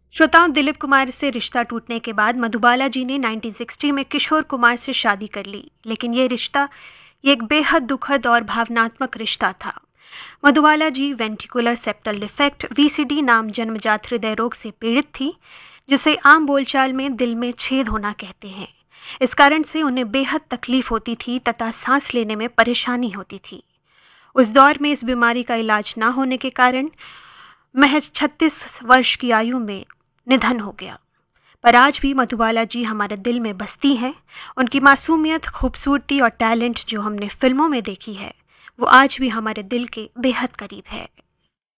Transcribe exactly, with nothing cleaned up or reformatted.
श्रोताओं, दिलीप कुमार से रिश्ता टूटने के बाद मधुबाला जी ने उन्नीस सौ साठ में किशोर कुमार से शादी कर ली, लेकिन ये रिश्ता ये एक बेहद दुखद और भावनात्मक रिश्ता था। मधुबाला जी वेंट्रिकुलर सेप्टल डिफेक्ट वीसीडी नाम जन्मजात हृदय रोग से पीड़ित थी, जिसे आम बोलचाल में दिल में छेद होना कहते हैं। इस कारण से उन्हें बेहद तकलीफ होती थी तथा सांस लेने में परेशानी होती थी। उस दौर में इस बीमारी का इलाज ना होने के कारण महज छत्तीस वर्ष की आयु में निधन हो गया। पर आज भी मधुबाला जी हमारे दिल में बसती हैं। उनकी मासूमियत, खूबसूरती और टैलेंट जो हमने फिल्मों में देखी है, वो आज भी हमारे दिल के बेहद करीब है।